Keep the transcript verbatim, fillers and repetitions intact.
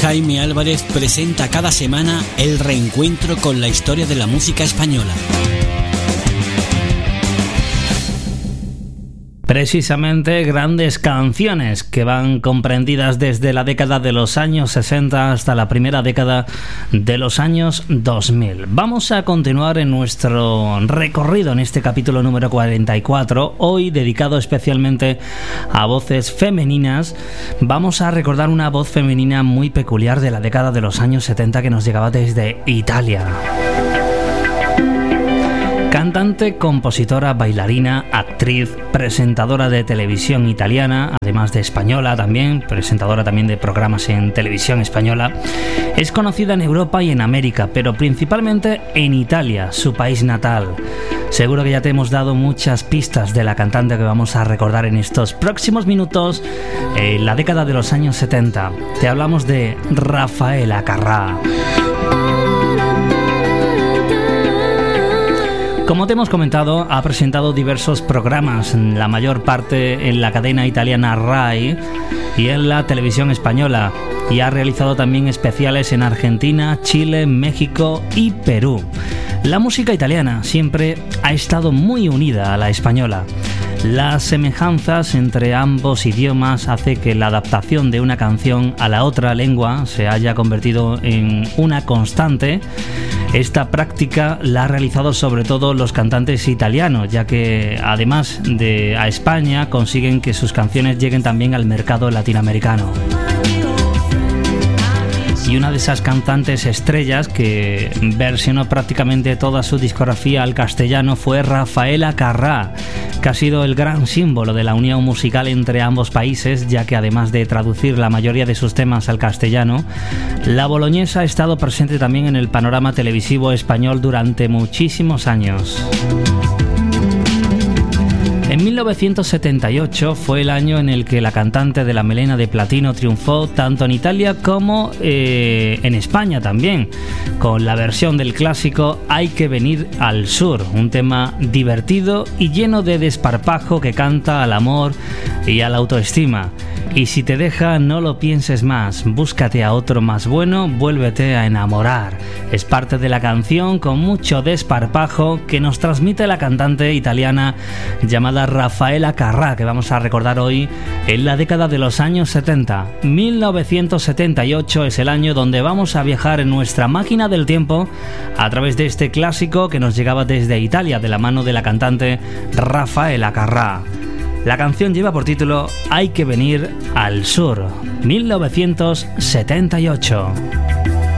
Jaime Álvarez presenta cada semana el reencuentro con la historia de la música española. Precisamente grandes canciones que van comprendidas desde la década de los años sesenta hasta la primera década de los años dos mil. Vamos a continuar en nuestro recorrido en este capítulo número cuarenta y cuatro, hoy dedicado especialmente a voces femeninas. Vamos a recordar una voz femenina muy peculiar de la década de los años setenta que nos llegaba desde Italia. Cantante, compositora, bailarina, actriz, presentadora de televisión italiana, además de española también, presentadora también de programas en televisión española. Es conocida en Europa y en América, pero principalmente en Italia, su país natal. Seguro que ya te hemos dado muchas pistas de la cantante que vamos a recordar en estos próximos minutos, en la década de los años setenta. Te hablamos de Raffaella Carrà. Como te hemos comentado, ha presentado diversos programas, la mayor parte en la cadena italiana RAI y en la televisión española, y ha realizado también especiales en Argentina, Chile, México y Perú. La música italiana siempre ha estado muy unida a la española. Las semejanzas entre ambos idiomas hace que la adaptación de una canción a la otra lengua se haya convertido en una constante. Esta práctica la han realizado sobre todo los cantantes italianos, ya que además de a España consiguen que sus canciones lleguen también al mercado latinoamericano. Y una de esas cantantes estrellas que versionó prácticamente toda su discografía al castellano fue Raffaella Carrà, que ha sido el gran símbolo de la unión musical entre ambos países, ya que además de traducir la mayoría de sus temas al castellano, la boloñesa ha estado presente también en el panorama televisivo español durante muchísimos años. En mil novecientos setenta y ocho fue el año en el que la cantante de la melena de platino triunfó tanto en Italia como eh, en España también, con la versión del clásico Hay que venir al sur, un tema divertido y lleno de desparpajo que canta al amor y a la autoestima. Y si te deja, no lo pienses más, búscate a otro más bueno, vuélvete a enamorar. Es parte de la canción con mucho desparpajo que nos transmite la cantante italiana llamada Raffaella Carrà, que vamos a recordar hoy en la década de los años setenta. mil novecientos setenta y ocho es el año donde vamos a viajar en nuestra máquina del tiempo a través de este clásico que nos llegaba desde Italia de la mano de la cantante Raffaella Carrà. La canción lleva por título Hay que venir al sur, mil novecientos setenta y ocho.